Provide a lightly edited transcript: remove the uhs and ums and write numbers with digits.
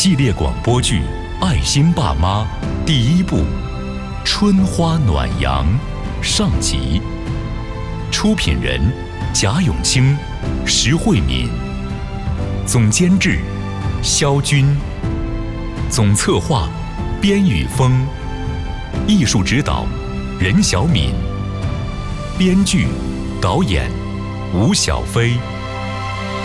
系列广播剧《爱心爸妈》第1部《春花暖阳》上集。出品人：贾永清、石慧敏。总监制：肖军。总策划：边雨峰。艺术指导：任小敏。编剧、导演：吴小飞。